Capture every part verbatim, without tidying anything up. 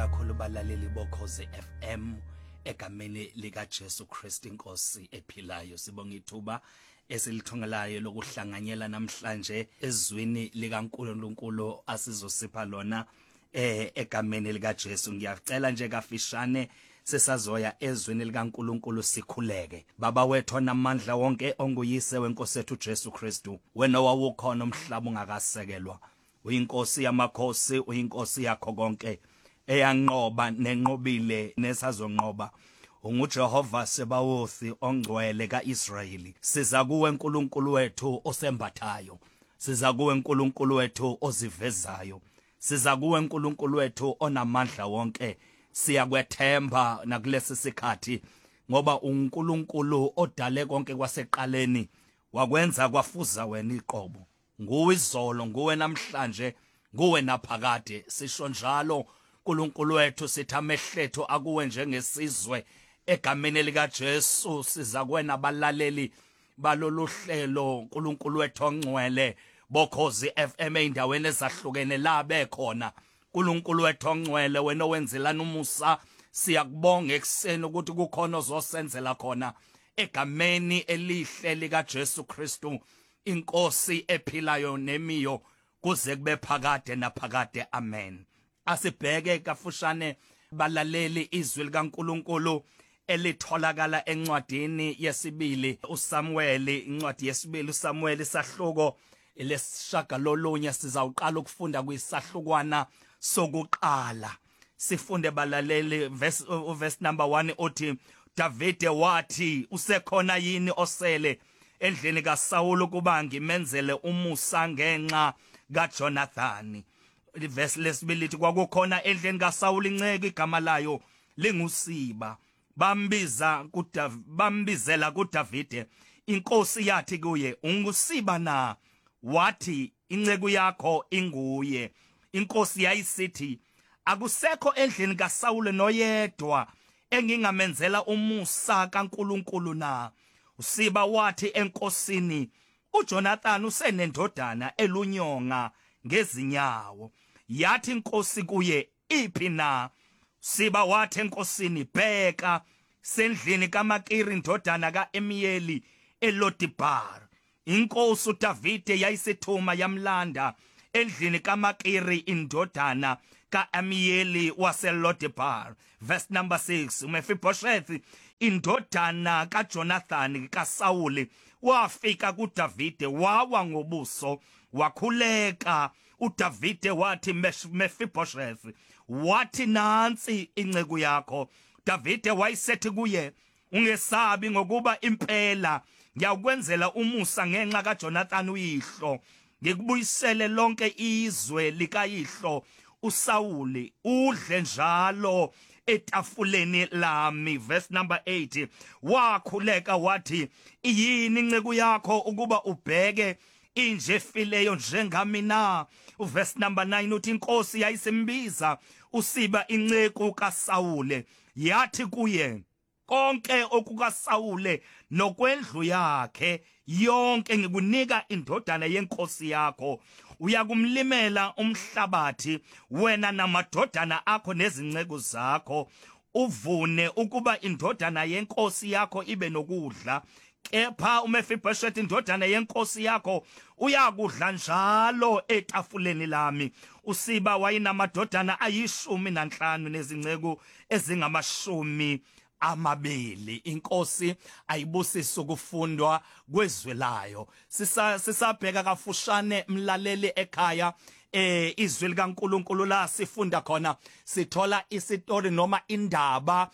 kakhulu balaleli bokhoze F M egameni lika Jesu Kristu inkosi ephilayo. Sibonga ithuba esilithongelayo lokuhlanganyela namhlanje ezwini likaNkulunkulu asizosipha lona eh egameni lika Jesu. Ngiyacela nje kafishane sesazoya ezwini likaNkulunkulu sikhuleke. Baba wethu onamandla wonke onguyise wenkosi ethu Jesu Kristu, wena wawukhona umhlaba ungakasekelwa, uyinkosi yamakhosi, uyinkosi yakho konke eyanqoba nenqobile nesazonqoba. UnguJehova Sebawothi ongcwele kaIsrayeli. Siza kuwe uNkulunkulu wethu osembathayo, siza kuwe uNkulunkulu wethu ozivezayo, siza kuwe uNkulunkulu wethu onamandla wonke. Siyakwethemba nakulesi sikhathi ngoba uNkulunkulu odale konke kwaseqaleni wakwenza kwafuza wena iqobo. Nguwe izolo, nguwe namhlanje, nguwe naphakade. Sisho njalo uNkulunkulu wethu, sithi amehlethu akuwe njengesizwe egameni lika Jesu. Siza kuwena abalaleli baloluhlelo uNkulunkulu wethu ongcwele bokhozi F M endaweni ezahlukene la bekhona. uNkulunkulu wethu ongcwele, wena owenzelana umusa, siyakubonga ekseni ukuthi kukhona ozosenzela khona egameni elihle lika Jesu Kristu inkosi ephilayo nemiyo kuze kube phakade naphakade. Amen. Asibheke kafushane balaleli izwi likaNkulunkulu elitholakala encwadini yesibili uSamuel, incwadi yesibili uSamuel isahluko lesishagalolunye. Sizawuqala ukufunda kwisahlukwana sokuqala. Sifunde balaleli verse verse number one uthi, Davide wathi, usekhona yini osele endlini kaSawuli kuba ngimenzele umusa ngenxa kaJonathani? Verse lesibili lithi, kwakukhona endlini kaSawuli inceke igama layo linguSiba. Bambiza kuDav bambizela kuDavide. Inkosi yathi kuye, unguSiba na? Wathi, inceke yakho inguye. Inkosi yayisithi, akusekho endlini kaSawuli noyedwa engingamenzela umusa kaNkulunkulu na? uSiba wathi enkosini, uJonathani usenendodana elunyonga ngezinyawo. Yathi inkosi kuye, iphi na? uSiba wathi enkosini, bheka, sendlini kaMakiri indodana kaEmiyeli eLodibar. Inkosi uDavide yayisithuma yamlanda endlini kaMakiri indodana kaAmiyeli waseLodibar. Verse number six, uMefiboshethi indodana kaJonathani kaSawuli wafika kuDavide, wawa ngobuso wakhuleka. uDavide wathi, Mefiboshethi. Wathi, nansi inceke yakho. Davide wayesethi kuye, ungesabi ngokuba impela ngiyakwenzela umusa ngenxa kaJonathani uyihlo, ngikubuyisele lonke izwe likayihlo uSawuli, udle njalo etafuleni lami. Verse number eight, wakhuleka wathi, yini inceke yakho ukuba ubheke inje fileyo njengami na? Verse number nine uthi, inkosi yayisembiza uSiba inceke kaSawuli, yathi kuye, konke okukaSawuli nokwendlu yakhe yonke ngikunika indodana yenkosi yakho. Uyakumlimela umhlabathi wena namadodana akho nezinceke zakho, uvune ukuba indodana yenkosi yakho ibe nokudla. Kepha uMefiboshethi indodana yenkosi yakho uyakudla njalo etafuleni lami. uSiba wayinamadodana ayishumi nanhlanu nezinceke ezingamashumi amabili. Inkosi ayibusise ukufundwa kwezwi layo. Sisa sisabheka kafushane mlaleli ekhaya eh izwi likaNkulunkulu la sifunda khona, sithola isitori noma indaba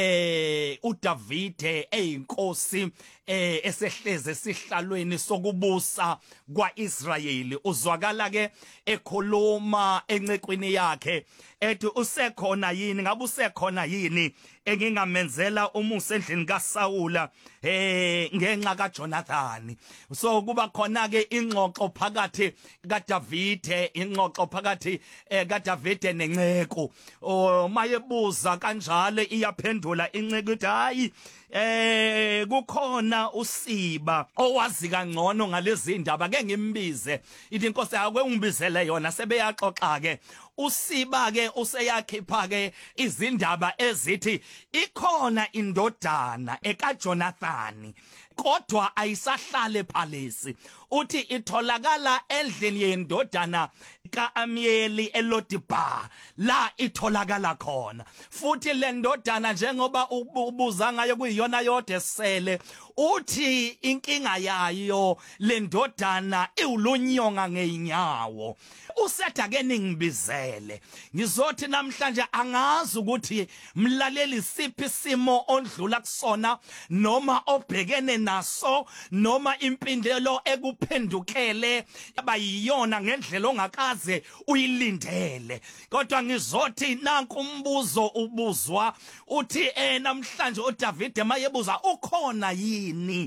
eh uDavide eyinkosi eh esehleze esihlalweni sokubusa kwaIsrayeli. Uzwakala ke ekhuluma encekwini yakhe ethi, usekhona yini, ngabe usekhona yini engingamenzela umusa endlini kaSawula eh ngenxa kaJonathani? So kuba khona ke ingxoxo phakathi kaDavide, ingxoxo phakathi eh kaDavide nenceko. O mayebuza kanjalo iyaphendula inceke ukuthi, hayi eh kukhona uSiba owazi kangcono ngalezi indaba, ke ngimbize. Ithi inkosi, ake ungibizele yona, sebeyaxoxa ke. usiba ke useyakhipha ke izindaba ezithi ikhona indodana eka Jonathani kodwa ayisahlale phalesi uthi itholakala endlini yendodana kaAmieli eLodibar la itholakala khona futhi le ndodana njengoba ubuza ngayo kuyiyona yodwa esele uthi inkinga yayo le ndodana iwulunyonga ngeinyawo usetha ke ningibizele ngizothi namhlanje angazi ukuthi mlaleli siphi simo ondlula kusona noma obhekene naso noma impindelo ekuphendukele abayiyona ngendlela ongakaze uyilindele kodwa ngizothi nanku umbuzo ubuzwa uthi eh namhlanje uDavid mayebuza ukhona yini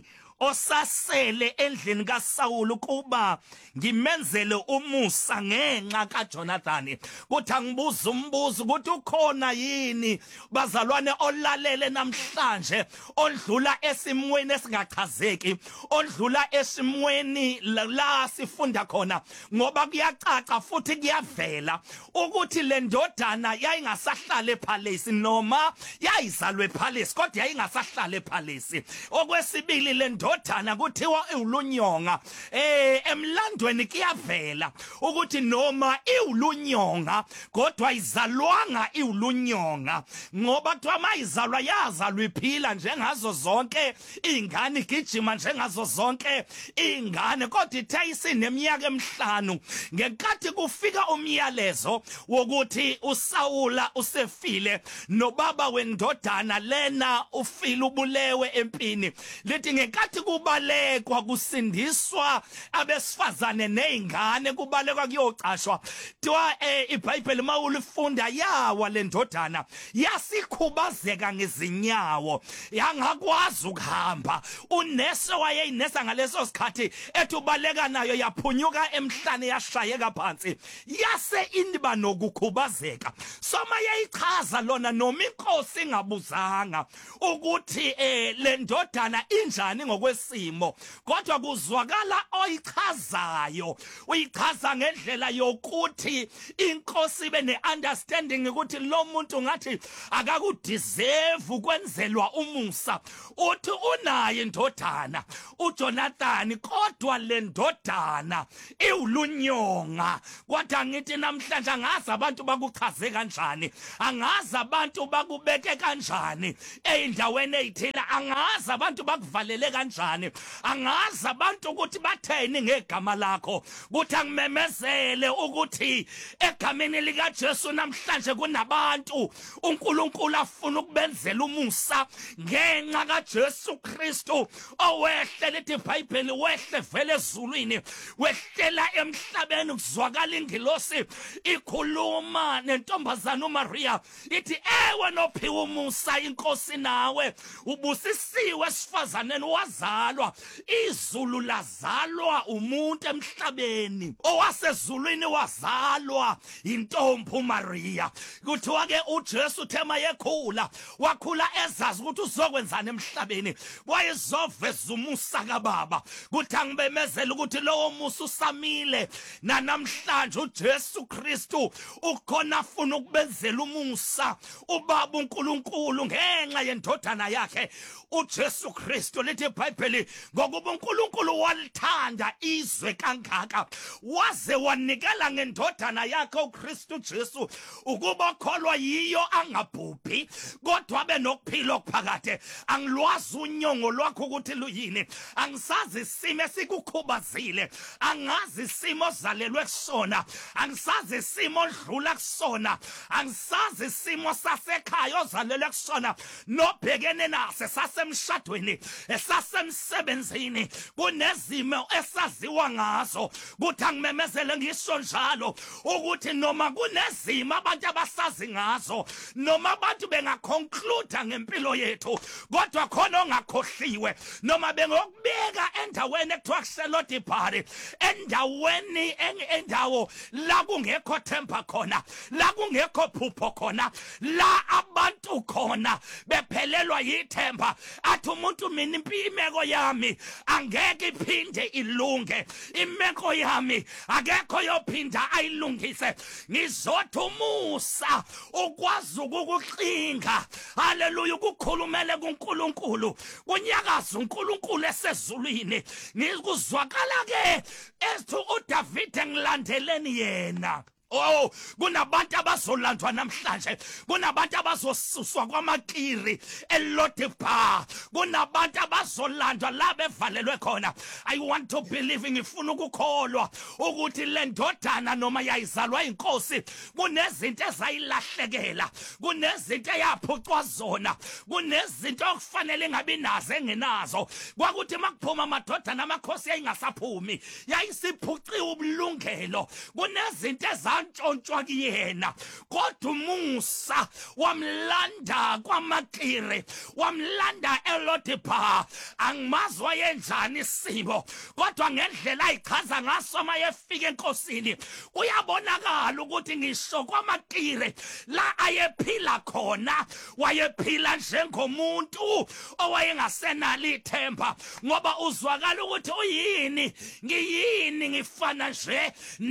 osasele endlini kaSawulu kuba ngimenzele umusa ngenxa kaJonathani kuthi angibuza umbuzo ukuthi ukhona yini bazalwane olalele namhlanje ondlula esimweni esingachazeki ondlula esimweni la sifunda khona ngoba kuyacaca futhi kuyavela ukuthi le ndodana yayingasahlale phalesi noma yayizalwe phalesi kodwa yayingasahlale phalesi okwesibili le ndodana kuthiwa iwulunyonga eh emlandweni kuyavela ukuthi noma iwulunyonga kodwa izalwanga iwulunyonga ngoba kuthiwa mayizalwa yazalwa iphila njengazo zonke ingane igijima njengazo zonke ingane kodwa ithe isineminyaka emihlanu ngenkathi kufika umyalezo wokuthi uSawula usefile nobaba wendodana lena ufile ubulewe empini lithi ngenkathi kubalekwa kusindiswa abesifazane nezingane kubalekwa kuyocashwa twa iBhayibheli mawulifunda yawa le ndodana yasikhubazeka ngezinyawo yangakwazi ukuhamba unese wayeyinesa ngaleso sikhathi ethi ubaleka nayo yaphunyuka emhlane yashayeka phansi yase indiba nokukhubazeka soma yayichaza lona noma inkosi ingabuzanga ukuthi eh le ndodana injani ngokwesimo kodwa kuzwakala oyichazayo uyichaza ngendlela yokuthi inkosi bene understanding ukuthi lo muntu ngathi akakudeserve ukwenzelwa umusa uthi unaye indodana uJonathani kodwa le ndodana iwulunyonga kwathi ngithi namhlanje angazi abantu bakuchaze kanjani angazi abantu bakubeke kanjani eindaweni ezithela angazi abantu bakuvalele kanjani angazi abantu ukuthi batheni ngegama lakho kuthi angimemezele ukuthi egameni lika Jesu namhlanje kunabantu uNkulunkulu afuna ukubenzela umusa ngenxa kaJesu Kristu owehle lithi iBhayibheli wehle vele ezulwini wehlela emhlabeni kuzwakala ingilosi ikhuluma nentombazana uMaria ithi ewe nophiwa umusa inkosi nawe ubusisiwe esifazaneni wazalwa izulu lazalwa umuntu emhlabeni owasezulwini wazalwa intombi uMaria kuthiwa ke uJesu thema yekhula wakhula ezazi ukuthi uzokwenzana emhlabeni wayezoveza umusa kaBaba kuthi angibemezela ukuthi lowo musa usamile nanamhlanje uJesu Kristu ukhona afuna ukubenzela umusa uBaba uNkulunkulu ngenxa yendodana yakhe uJesu Kristu lithi iBhayibheli ngokuba uNkulunkulu walithanda izwe kangaka waze wanikela ngendodana yakhe uKristu Jesu ukuba kholwa yiyo angabhubhi kodwa abe nokuphila okuphakade angilwazi unyongo lwakho ukuthi luyini angisazi isimo esikukhubazile angazi isimo ozalelwe kusona angisazi isimo odlula kusona angisazi isimo sasekhaya ozalelwe kusona nobhekene naso sasemshadweni esasemsebenzini kunezimo esaziwa ngazo kuthi angimemezele ngisho njalo ukuthi noma kunezimo abantu abasazi ngazo noma abantu bengaconclude ngempilo yethu kodwa khona ongakhohliwe noma bengokubeka endaweni ekuthiwa kuseLodibar endaweni endawo la kungekho themba khona la kungekho phupho khona la abantu abantu khona bephelelwa yithemba athi umuntu mina impimeko yami angeke iphinde ilunge, imeko yami akekho yophinda ayilungise. Ngizothi umusa ukwazi ukukuxinga, haleluya, ukukhulumele kuNkulunkulu, kunyakaza uNkulunkulu esezulwini. Ngikuzwakala ke ethi uDavide ngilandeleni yena. Oh, kunabantu abazolandwa namhlanje, kunabantu abazosuswa kwamakiri eLodebar, kunabantu abazolandwa la bevalelwe khona. I want to believe, ngifuna ukukholwa ukuthi le ndodana noma yayizalwa inkosi kunezinto ezayilahlekela, kunezinto eyaphucwa zona, kunezinto okufanele ngabe nazo engenazo. Kwakuthi makuphuma amadodana amakhosi yayingasaphumi, yayisiphuciwe ubulungelo, kunezinto eza ntshontshwa kuyena. Kodwa uMusa wamlanda kwamakiri, wamlanda eLodebar. Angimazi wayenjani isimo, kodwa ngendlela ayichaza ngaso mayefika enkosini uyabonakala ukuthi ngisho kwamakiri la ayephila khona wayephila njengomuntu owayengasenalo ithemba, ngoba uzwakala ukuthi uyini, ngiyini, ngifana nje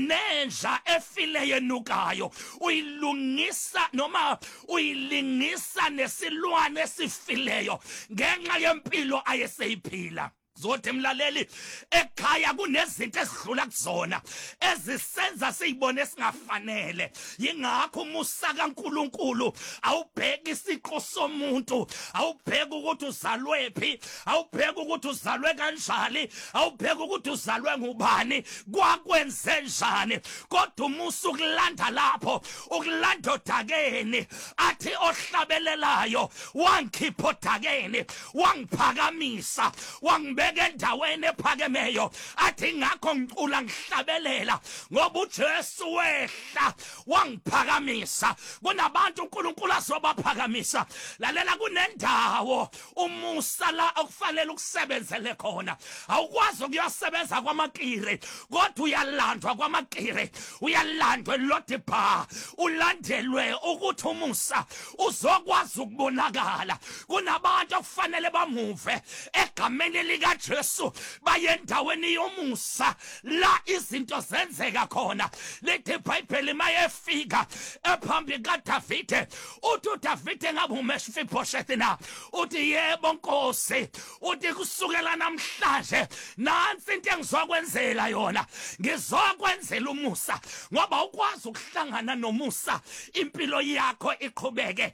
nenja efile yenukayo, uyilungisa noma uyilingisa nesilwane esifileyo ngenxa yempilo ayeseyiphila. Zothi mlaleli, ekhaya kunezinto ezidlula kuzona ezisenza siyibone singafanele. Yingakho umusa kaNkulunkulu awubheki isiqo somuntu, awubheki ukuthi uzalwephi, awubheki ukuthi uzalwe kanjani, awubheki ukuthi uzalwe ngubani, kwakwenze njani. Kodwa umusa ukulanda lapho, ukulanda odakeni, athi ohlabelelayo wangikhipha odakeni, wangiphakamisa, wangibeka endaweni ephakemeyo. Athi ngakho ngicula ngihlabelela ngoba uJesu wehla wangiphakamisa. Kunabantu uNkulunkulu azobaphakamisa. Lalela, kunendawo umusa la okufanele ukusebenzele khona. Awukwazi ukuyosebenza kwamakiri, kodwa uyalandwa kwamakiri, uyalandwa eLodebar, ulandelwe ukuthi umusa uzokwazi ukubonakala. Kunabantu okufanele bamuve egameni lika Jesu baye endaweni yomusa la izinto zenzeka khona. Lithi iBhayibheli mayefika ephambi kaDavide, uthi uDavide ngabe uMefibhoshethi na, uthi yebo Nkosi, uthi kusukela namhlanje nansi into engizokwenzela yona, ngizokwenzela umusa. Ngoba ukwazi ukuhlangana nomusa impilo yakho iqhubeke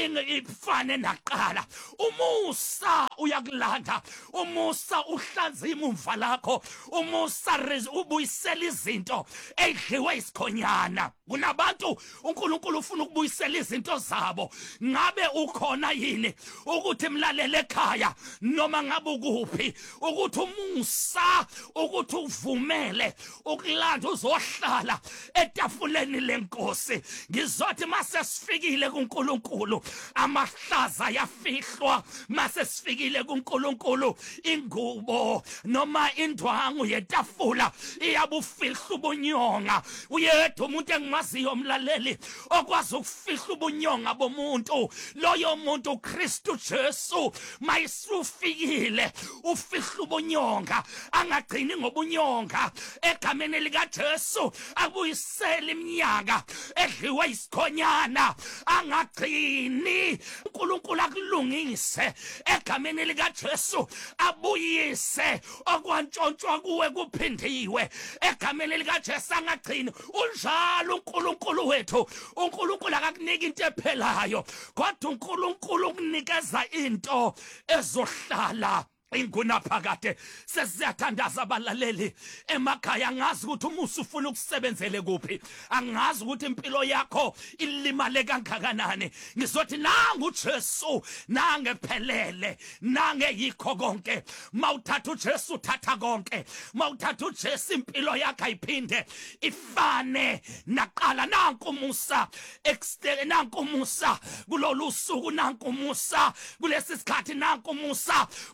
ifane naqala. Umusa uyakulanda, umusa uhlanza imumva lakho, umusa ubuyisela izinto edliwe isikhonyana. Kunabantu uNkulunkulu ufuna ukubuyisela izinto zabo. Ngabe ukhona yini ukuthi mlalele ekhaya noma ngabe ukuphi, ukuthi umusa, ukuthi uvumele ukulanda uzohlala etafuleni lenkosi. Ngizothi mase sifikile kuNkulunkulu amahlaza yafihlwa, mase sifikile kuNkulunkulu ingubo noma indwangu yetafula iyabufihla ubunyonga. Uyedwa umuntu engimaziyo mlaleli okwazi ukufihla ubunyonga bomuntu, loyo muntu uKristu Jesu. Mayisufikile ufihla ubunyonga, angagcini ngobunyonga egameni lika Jesu. Abuyisela iminyaka edliwe isikhonyana, angagcini. uNkulunkulu akulungise egameni lika Jesu, abuyise okwantshontshwa kuwe kuphindiwe egameni lika Jesu. Angagcini unjalo uNkulunkulu wethu. uNkulunkulu akakunika into ephelayo, kodwa uNkulunkulu ukunikeza into ezohlala ingunaphakade. Sesiyathandaza abalaleli emakhaya. Angazi ukuthi umusa ufuna ukusebenzele kuphi, angazi ukuthi impilo yakho ilimale kangakanani. Ngizothi nangu uJesu, nange phelele, nange yikho konke. Mawuthatha uJesu uthatha konke, mawuthatha uJesu impilo yakho ayiphinde ifane naqala. Nanku umusa ekstele, nanku umusa kulolu suku, nanku umusa kulesi sikhathi, nanku umusa kuleli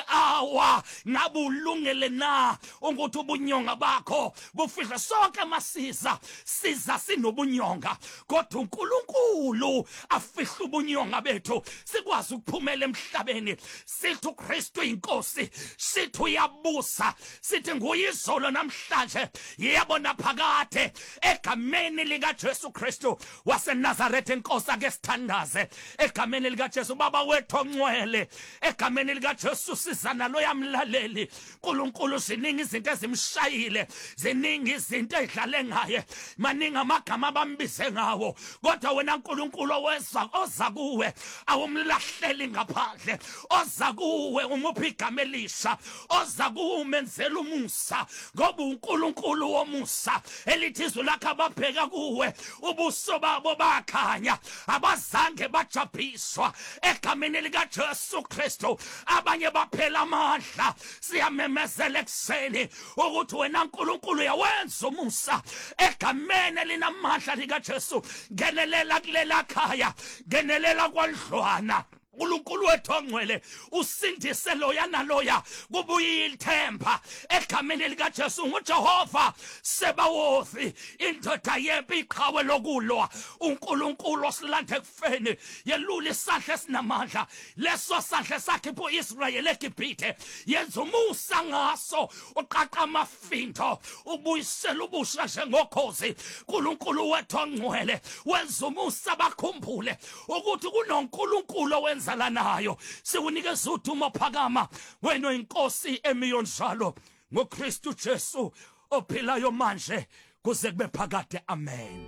hour ngabe ulungele na ukuthi ubunyonga bakho bufihla sonke amasiza siza sinobunyonga kodwa uNkulunkulu afihla ubunyonga bethu sikwazi ukuphumela emhlabeni sithi uKristu inkosi sithi uyabusa sithi nguyizolo namhlanje yebo naphakade egameni lika Jesu Kristu waseNazaretha inkosi ake sithandaze egameni lika Jesu baba wethu ongcwele egameni lika Jesu sizana lo yamlaleli uNkulunkulu ziningi izinto ezimshayile ziningi izinto edlale ngaye maningi amagama abambize ngawo kodwa wena uNkulunkulu oweza oza kuwe awumlahleli ngaphandle oza kuwe umuphi igama elisha oza kumenzela umusa ngoba uNkulunkulu womusa elithi izwi lakhe ababheka kuwe ubuso babo bakhanya abazange bajabhiswa egameni lika Jesu Kristu abanye baphela amandla siyamemezela ekseni ukuthi wena uNkulunkulu yawenza umusa egameni linamandla lika Jesu ngenelela kulela khaya ngenelela kwandlwana uNkulunkulu wethu ongcwele usindise loya naloya kubuye ithemba egameni lika Jesu nguJehova Sebawothi indoda yempi iqhawe lokulwa uNkulunkulu osilande kufeni yelula isandla esinamandla leso sandla sakhe ku Israel eGibhithe yenza umusa ngaso uqaqa amafindo ubuyisela ubusha njengokhozi uNkulunkulu wethu ongcwele wenza umusa bakhumbule ukuthi kunoNkulunkulu wenza nayo sikunikeza udumo phakama wena inkosi emiyonjalo ngoKristu Jesu ophilayo manje kuze kube phakade amen.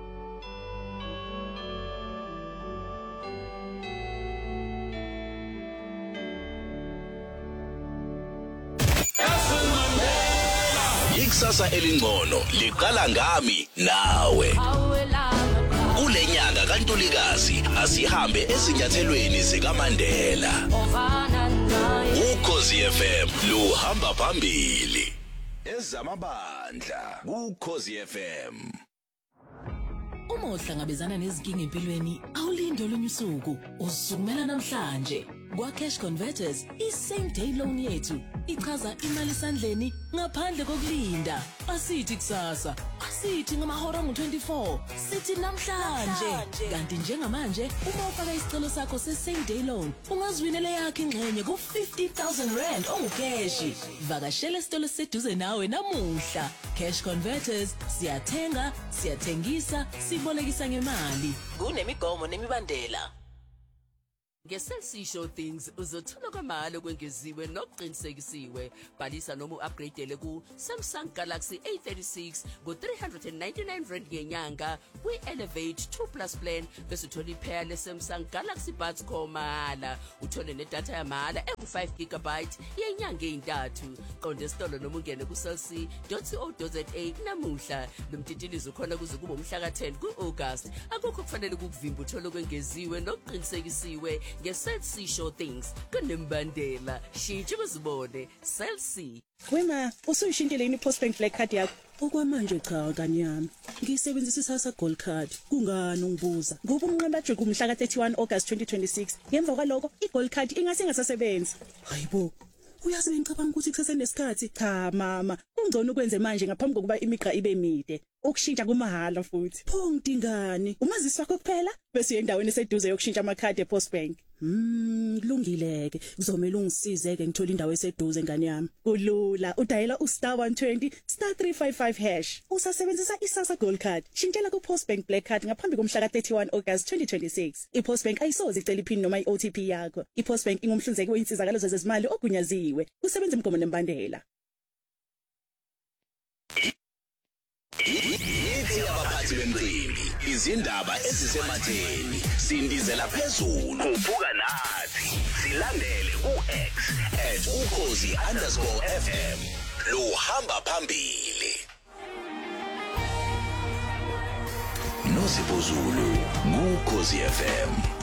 Ikusasa elingcono liqala ngami nawe. Kulenyanga kaNtulikazi asihambe ezinyathelweni zikaMandela. Ukhozi F M luhamba phambili. Ezamabandla Ukhozi F M. Uma uhlangabezana nezinkinga empilweni awulinde olunye usuku usukumela namhlanje kwa Cash Converters i-same day loan yethu ichaza imali esandleni ngaphandle kokulinda asithi kusasa asithi ngamahora angu-twenty-four sithi namhlanje kanti njengamanje uma ufaka isicelo sakho se-same day loan ungaziwinela yakho ingxenye ku-fifty thousand rand ongukeshi vakashela esitolo seduze nawe namuhla. Cash Converters siyathenga siyathengisa sibolekisa ngemali kunemigomo nemibandela. Nge-Cell C Show Things uzothola kwamali okwengeziwe nokuqinisekisiwe. Bhalisa noma u-upgradele ku Samsung Galaxy A thirty-six ngo three hundred ninety-nine rand ngenyanga kwi-Elevate two plus plan bese uthola iphaya le-Samsung Galaxy Buds khomala uthole nedatha yamahhala engu-five gigabyte yenyanga eyintathu. Qonda esitolo noma ungene ku-cell c dot co dot za namuhla. Lo mtitilizo ukhona kuze kube umhla ka-ten ku-August. Akukho kufanele kukuvimba uthole okwengeziwe nokuqinisekisiwe nge-Cell C Show Things kunembandela shintsha uzibone Cell C. Wema usuyishintile yini postbank black card yakho? Okwamanje cha kanye yami ngisebenzisa isasa gold card kungani ungibuza ngoba umnqeba nje kumhla ka thirty-one August twenty twenty-six ngemva kwaloko igold card ingase ingasasebenzi. Hayibo uyazi ngicabanga ukuthi kusesenesikhathi cha mama ungcono ukwenze manje ngaphambi kokuba imigqa ibe mide ukushintsha kumahala futhi pho ngidingani umazisi wakho kuphela bese uyendaweni eseduze yokushintsha amakhadi ePostbank. Hmm kulungileke kuzomela ungisizeke ngithola indawo eseduze ngane yami kulula udayela u star one twenty star three five five hash usasebenzisa isasa gold card shintshela ku Postbank black card ngaphambi komhla ka thirty-one August twenty twenty-six. iPostbank ayisoze icela iphini noma iO T P yakho. iPostbank ingumhlinzeki weinsizakalo zezimali ogunyaziwe kusebenza imgomo nembandela. Yithi abaphathi bemicimbi izindaba ezisematheni sindizela phezulu ubuka nathi silandele ku-X at ukhozi underscore F M luhamba phambili. Nosipho Zulu ngukhozi F M.